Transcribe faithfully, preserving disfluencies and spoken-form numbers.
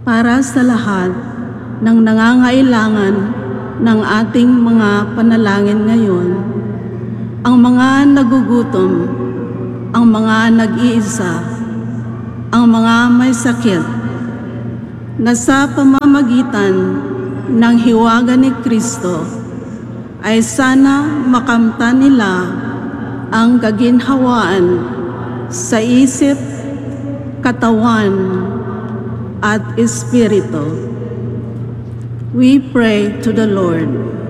para sa lahat ng nangangailangan ng ating mga panalangin ngayon, ang mga nagugutom, ang mga nag-iisa, ang mga may sakit, na sa pamamagitan ng hiwaga ni Kristo ay sana makamtan nila ang kaginhawaan sa isip, katawan, at espiritu. We pray to the Lord.